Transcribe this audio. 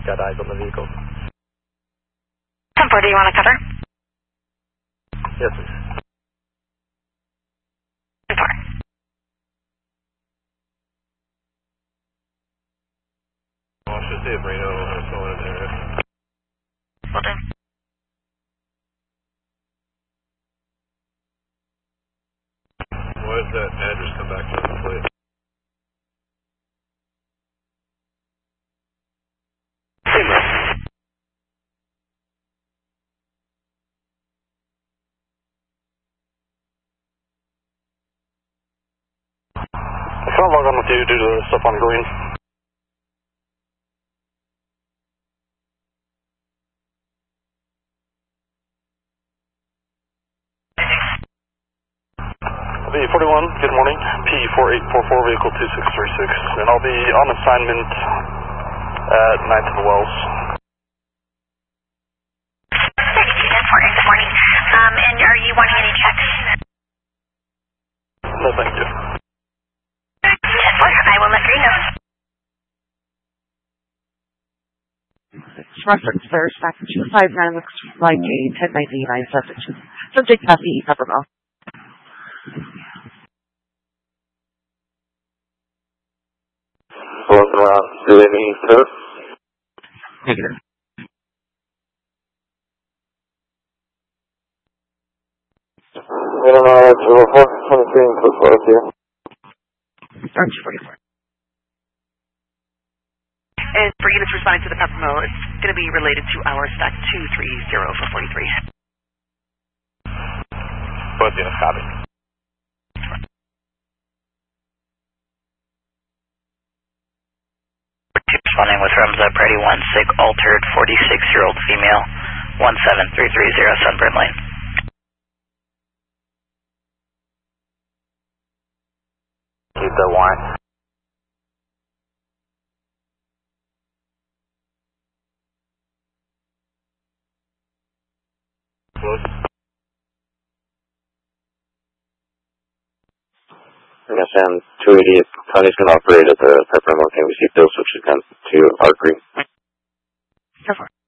Got eyes on the vehicle. 10-4, do you want to cover? Yes, please. 10-4. I should see if Reno is going in there. Will do. Why does that address come back to the plate? I can't log on with you due to the stuff on green. I'll be 41, good morning, P4844, vehicle 2636, and I'll be on assignment at 9th and Wells. 10-4, good morning. And are you wanting any checks? No, thank you. 10-4, I will let Green know. Reference there's back to 259 looks like a 1099 subject. Subject Kathy Peppermill. Do any code? Negative. I don't know, it's 423 and close for us here. Orange 44. And for units responding to the Peppermill, it's going to be related to our stack 230 for 43. Both units copy. Responding with Ramza Brady 16 altered 46-year-old female 17330 Sunburn Lane. Keep the warrant. Close. I'm going to send 280. Tony's going to operate at the Peppermill. Can we see Bill switch again to our green? So far.